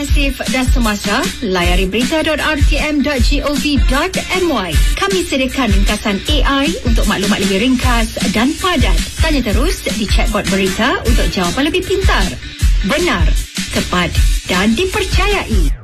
Masif dan semasa, layari berita.rtm.gov.my. Kami sediakan ringkasan AI untuk maklumat lebih ringkas dan padat. Tanya terus di chatbot berita untuk jawapan lebih pintar, benar, tepat dan dipercayai.